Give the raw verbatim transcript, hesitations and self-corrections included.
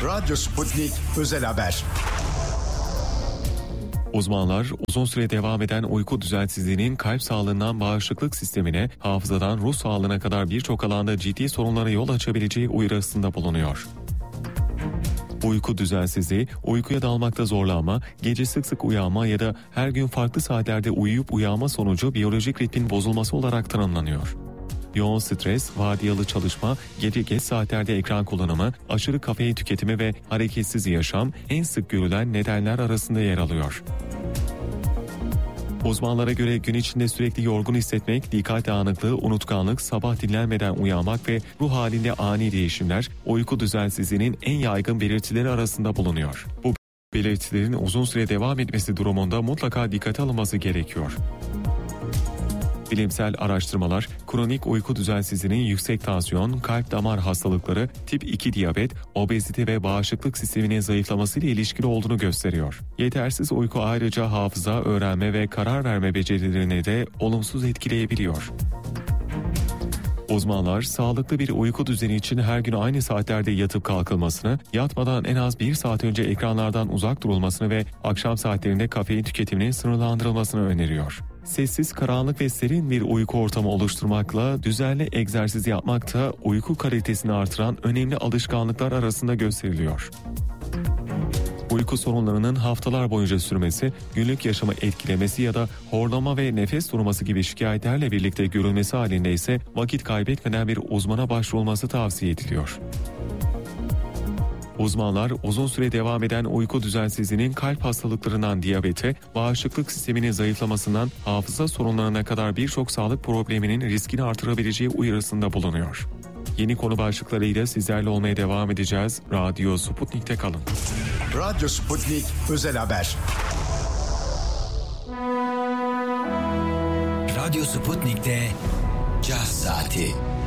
Radyo Sputnik Özel Haber. Uzmanlar, uzun süre devam eden uyku düzensizliğinin kalp sağlığından bağışıklık sistemine, hafızadan ruh sağlığına kadar birçok alanda ciddi sorunlara yol açabileceği uyarısında bulunuyor. Uyku düzensizliği, uykuya dalmakta zorlanma, gece sık sık uyanma ya da her gün farklı saatlerde uyuyup uyanma sonucu biyolojik ritmin bozulması olarak tanımlanıyor. Yoğun stres, vardiyalı çalışma, gece geç saatlerde ekran kullanımı, aşırı kafein tüketimi ve hareketsiz yaşam en sık görülen nedenler arasında yer alıyor. Uzmanlara göre gün içinde sürekli yorgun hissetmek, dikkat dağınıklığı, unutkanlık, sabah dinlenmeden uyanmak ve ruh halinde ani değişimler uyku düzensizliğinin en yaygın belirtileri arasında bulunuyor. Bu belirtilerin uzun süre devam etmesi durumunda mutlaka dikkate alınması gerekiyor. Bilimsel araştırmalar, kronik uyku düzensizliğinin yüksek tansiyon, kalp damar hastalıkları, tip iki diyabet, obezite ve bağışıklık sisteminin zayıflamasıyla ilişkili olduğunu gösteriyor. Yetersiz uyku ayrıca hafıza, öğrenme ve karar verme becerilerini de olumsuz etkileyebiliyor. Uzmanlar, sağlıklı bir uyku düzeni için her gün aynı saatlerde yatıp kalkılmasını, yatmadan en az bir saat önce ekranlardan uzak durulmasını ve akşam saatlerinde kafein tüketiminin sınırlandırılmasını öneriyor. Sessiz, karanlık ve serin bir uyku ortamı oluşturmakla düzenli egzersiz yapmak da uyku kalitesini artıran önemli alışkanlıklar arasında gösteriliyor. Uyku sorunlarının haftalar boyunca sürmesi, günlük yaşamı etkilemesi ya da horlama ve nefes durması gibi şikayetlerle birlikte görülmesi halinde ise vakit kaybetmeden bir uzmana başvurulması tavsiye ediliyor. Uzmanlar, uzun süre devam eden uyku düzensizliğinin kalp hastalıklarından diyabete, bağışıklık sisteminin zayıflamasından hafıza sorunlarına kadar birçok sağlık probleminin riskini artırabileceği uyarısında bulunuyor. Yeni konu başlıklarıyla sizlerle olmaya devam edeceğiz. Radyo Sputnik'te kalın. Radyo Sputnik Özel Haber. Radyo Sputnik'te Caz Saati.